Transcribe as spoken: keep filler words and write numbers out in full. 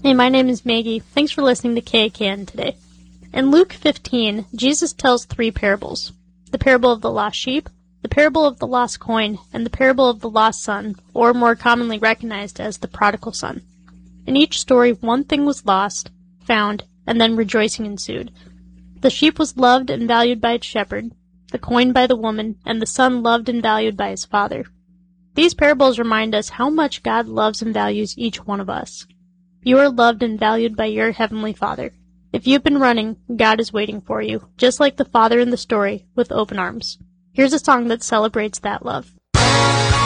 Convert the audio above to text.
Hey, my name is Maggie. Thanks for listening to K A K N today. In Luke fifteen, Jesus tells three parables. The parable of the lost sheep, the parable of the lost coin, and the parable of the lost son, or more commonly recognized as the prodigal son. In each story, one thing was lost, found, and then rejoicing ensued. The sheep was loved and valued by its shepherd, the coin by the woman, and the son loved and valued by his father. These parables remind us how much God loves and values each one of us. You are loved and valued by your Heavenly Father. If you've been running, God is waiting for you, just like the father in the story, with open arms. Here's a song that celebrates that love.